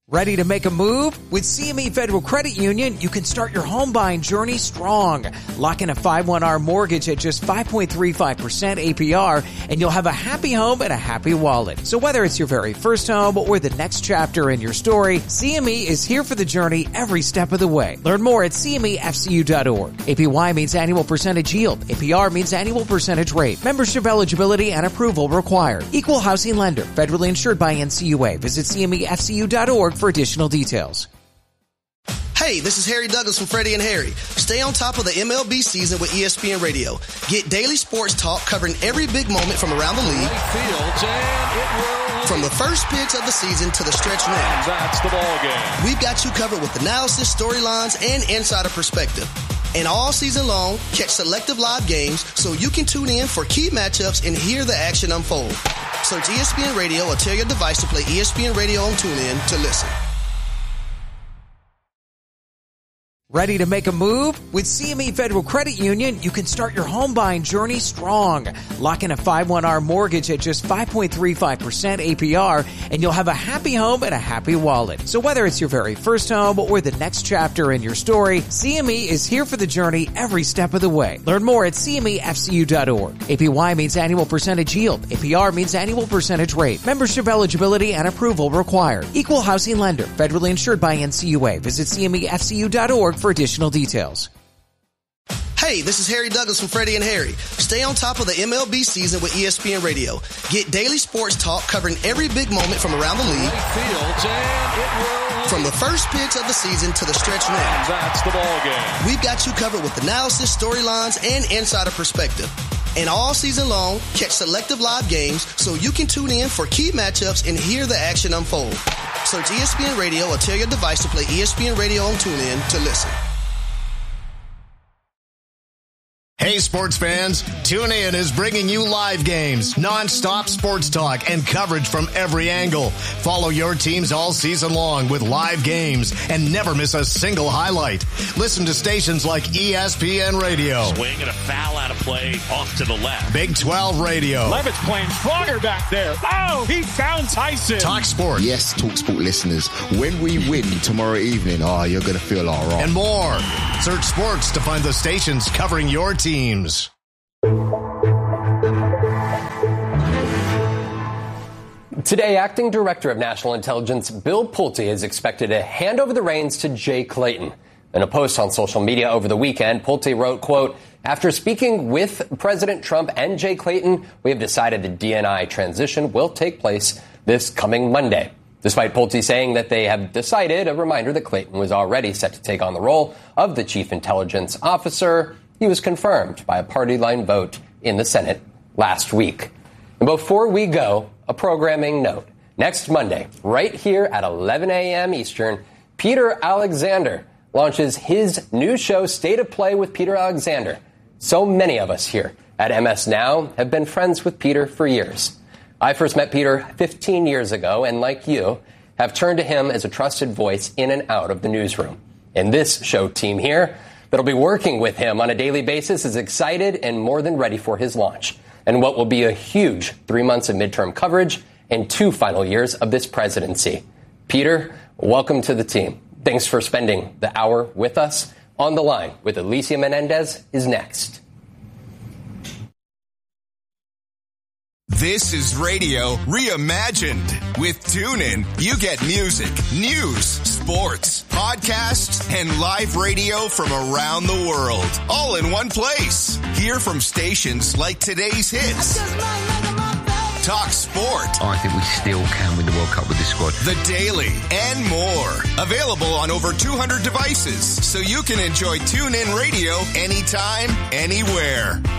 Ready to make a move? With CME Federal Credit Union, you can start your home buying journey strong. Lock in a 5/1R mortgage at just 5.35% APR, and you'll have a happy home and a happy wallet. So whether it's your very first home or the next chapter in your story, CME is here for the journey every step of the way. Learn more at CMEFCU.org. APY means annual percentage yield. APR means annual percentage rate. Membership eligibility and approval required. Equal housing lender. Federally insured by NCUA. Visit CMEFCU.org for additional details. Hey, this is Harry Douglas from Freddie and Harry. Stay on top of the MLB season with ESPN Radio. Get daily sports talk covering every big moment from around the league. From the first pitch of the season to the stretch run. That's the ball game. We've got you covered with analysis, storylines, and insider perspective. And all season long, catch selective live games so you can tune in for key matchups and hear the action unfold. Search ESPN Radio or tell your device to play ESPN Radio on TuneIn to listen. Ready to make a move? With CME Federal Credit Union, you can start your home buying journey strong. Lock in a 5/1R mortgage at just 5.35% APR, and you'll have a happy home and a happy wallet. So whether it's your very first home or the next chapter in your story, CME is here for the journey every step of the way. Learn more at CMEFCU.org. APY means annual percentage yield. APR means annual percentage rate. Membership eligibility and approval required. Equal housing lender. Federally insured by NCUA. Visit CMEFCU.org for additional details. Hey, this is Harry Douglas from Freddie and Harry. Stay on top of the MLB season with ESPN Radio. Get daily sports talk covering every big moment from around the league. From the first pitch of the season to the stretch run. That's the ball game. We've got you covered with analysis, storylines, and insider perspective. And all season long, catch selective live games so you can tune in for key matchups and hear the action unfold. Search ESPN Radio or tell your device to play ESPN Radio on TuneIn to listen. Hey, sports fans, TuneIn is bringing you live games, non-stop sports talk, and coverage from every angle. Follow your teams all season long with live games and never miss a single highlight. Listen to stations like ESPN Radio. Swing and a foul out of play off to the left. Big 12 Radio. Levitt's playing stronger back there. Oh, he found Tyson. Talk Sport. Yes, Talk Sport listeners, when we win tomorrow evening, you're going to feel all right. And more. Search sports to find the stations covering your teams. Today, Acting Director of National Intelligence Bill Pulte is expected to hand over the reins to Jay Clayton. In a post on social media over the weekend, Pulte wrote, quote, "After speaking with President Trump and Jay Clayton, we have decided the DNI transition will take place this coming Monday." Despite Pulte saying that they have decided, a reminder that Clayton was already set to take on the role of the chief intelligence officer. He was confirmed by a party line vote in the Senate last week. And before we go, a programming note. Next Monday, right here at 11 a.m. Eastern, Peter Alexander launches his new show, State of Play with Peter Alexander. So many of us here at MS Now have been friends with Peter for years. I first met Peter 15 years ago, and like you, have turned to him as a trusted voice in and out of the newsroom. And this show team here that'll be working with him on a daily basis is excited and more than ready for his launch and what will be a huge 3 months of midterm coverage and 2 final years of this presidency. Peter, welcome to the team. Thanks for spending the hour with us. On the Line with Alicia Menendez is next. This is radio reimagined. With TuneIn, you get music, news, sports, podcasts, and live radio from around the world, all in one place. Hear from stations like today's hits, Talk Sport, I think we still can win the World Cup with this squad, The Daily, and more. Available on over 200 devices, so you can enjoy TuneIn Radio anytime, anywhere.